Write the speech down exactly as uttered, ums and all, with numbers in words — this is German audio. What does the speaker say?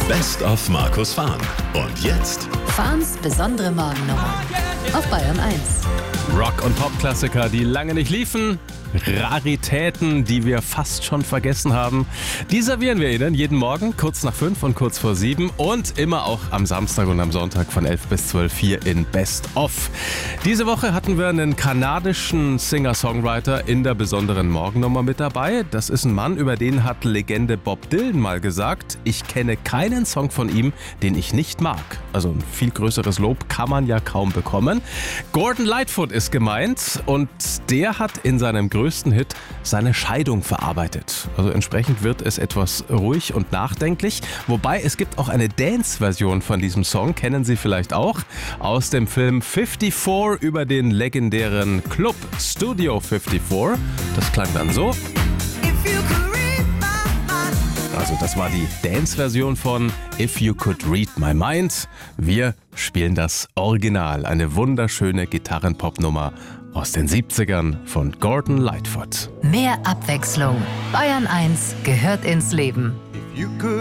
Best of Markus Fahn. Und jetzt Fahns besondere Morgennummer auf Bayern eins. Rock- und Pop-Klassiker, die lange nicht liefen. Raritäten, die wir fast schon vergessen haben. Die servieren wir Ihnen jeden Morgen kurz nach fünf und kurz vor sieben und immer auch am Samstag und am Sonntag von elf bis zwölf hier in Best of. Diese Woche hatten wir einen kanadischen Singer-Songwriter in der besonderen Morgennummer mit dabei. Das ist ein Mann, über den hat Legende Bob Dylan mal gesagt: Ich kenne keinen Song von ihm, den ich nicht mag. Also ein viel größeres Lob kann man ja kaum bekommen. Gordon Lightfoot ist gemeint und der hat in seinem größten Hit seine Scheidung verarbeitet. Also entsprechend wird es etwas ruhig und nachdenklich. Wobei es gibt auch eine Dance-Version von diesem Song, kennen Sie vielleicht auch, aus dem Film vierundfünfzig über den legendären Club Studio vierundfünfzig. Das klang dann so. Also das war die Dance-Version von If You Could Read My Mind. Wir spielen das Original, eine wunderschöne Gitarrenpop-Nummer aus den siebzigern von Gordon Lightfoot. Mehr Abwechslung. Bayern eins gehört ins Leben.